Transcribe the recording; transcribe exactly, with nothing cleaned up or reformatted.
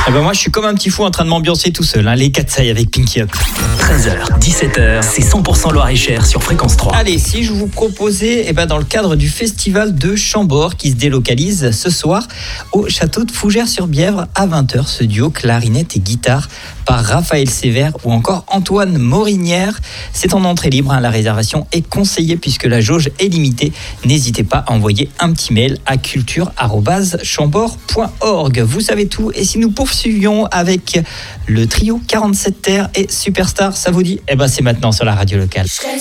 Eh ben moi, je suis comme un petit fou en train de m'ambiancer tout seul. Hein, les Katsai avec Pinky Up. treize heures, dix-sept heures, c'est cent pour cent Loire-et-Cher sur Fréquence trois. Allez, si je vous proposais, eh ben dans le cadre du festival de Chambord qui se délocalise ce soir au château de Fougères-sur-Bièvre à vingt heures, ce duo clarinette et guitare par Raphaël Sévère ou encore Antoine Morinière. C'est en entrée libre, hein, la réservation est conseillée puisque la jauge est limitée. N'hésitez pas à envoyer un petit mail à culture arobase chambord point org. Vous savez tout. Et si nous poursuivions avec le trio quarante-sept terres et Superstar, ça vous dit ? Eh ben c'est maintenant sur la radio locale.